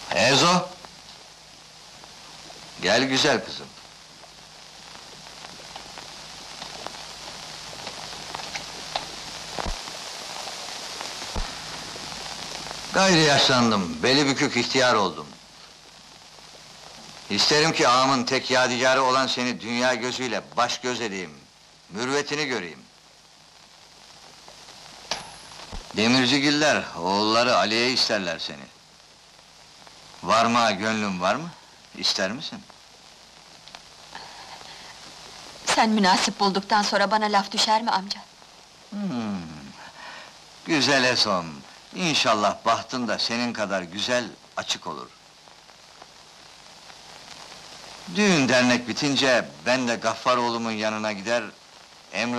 Ezo! Gel güzel kızım. Gayri yaşlandım, beli bükük ihtiyar oldum. İsterim ki ağamın tek yadigarı olan seni dünya gözüyle baş göz edeyim, mürüvvetini göreyim. Demircigiller, oğulları Ali'ye isterler seni. Varma gönlün var mı? İster misin? Sen münasip bulduktan sonra bana laf düşer mi amca? Güzel Esom, İnşallah bahtın da senin kadar güzel, açık olur. Düğün dernek bitince, ben de Gaffaroğlu'mun yanına gider,